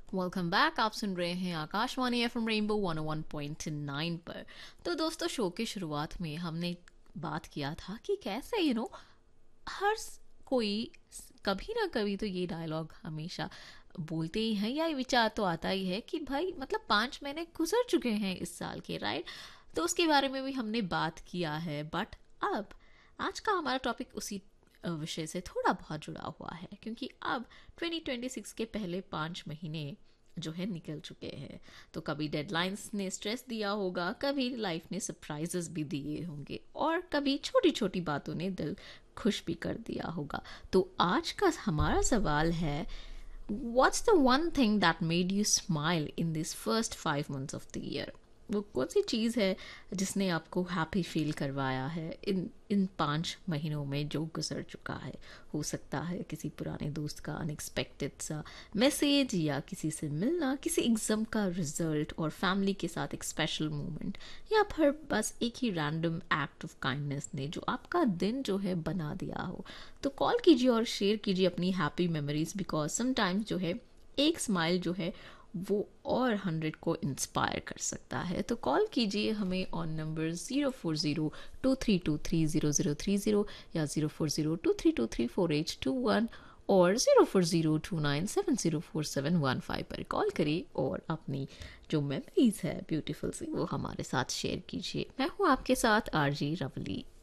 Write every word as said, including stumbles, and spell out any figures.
Welcome back. आप सुन रहे हैं Akashvani F M rainbow one ओ वन पॉइंट नाइन पर। तो दोस्तों, शो की शुरुआत में हमने बात किया था कि कैसे यू नो हर स- कोई स- कभी ना कभी तो ये डायलॉग हमेशा बोलते ही हैं, या ये विचार तो आता ही है कि भाई मतलब पाँच महीने गुजर चुके हैं इस साल के, राइट। तो उसके बारे में भी हमने बात किया है, बट अब आज का हमारा टॉपिक उसी अ, विषय से थोड़ा बहुत जुड़ा हुआ है, क्योंकि अब ट्वेंटी ट्वेंटी सिक्स के पहले पाँच महीने जो है निकल चुके हैं। तो कभी डेडलाइंस ने स्ट्रेस दिया होगा, कभी लाइफ ने सरप्राइजेस भी दिए होंगे, और कभी छोटी छोटी बातों ने दिल खुश भी कर दिया होगा। तो आज का हमारा सवाल है, what's the one thing that made you smile in this first five months of the year. वो कौन सी चीज़ है जिसने आपको हैप्पी फील करवाया है इन इन पाँच महीनों में जो गुजर चुका है। हो सकता है किसी पुराने दोस्त का अनएक्सपेक्टेड सा मैसेज, या किसी से मिलना, किसी एग्ज़ाम का रिजल्ट, और फैमिली के साथ एक स्पेशल मोमेंट, या फिर बस एक ही रैंडम एक्ट ऑफ काइंडनेस ने जो आपका दिन जो है बना दिया हो। तो कॉल कीजिए और शेयर कीजिए अपनी हैप्पी मेमोरीज, बिकॉज समटाइम्स जो है एक स्माइल जो है वो और हंड्रेड को इंस्पायर कर सकता है। तो कॉल कीजिए हमें on number zero four zero two three to three zero zero three zero, या zero four zero two three to three four eight to one, और zero four zero two nine seven zero four seven one five पर call करिए और अपनी जो memories है beautiful सी वो हमारे साथ शेयर कीजिए। मैं हूँ आपके साथ आरजी रवली।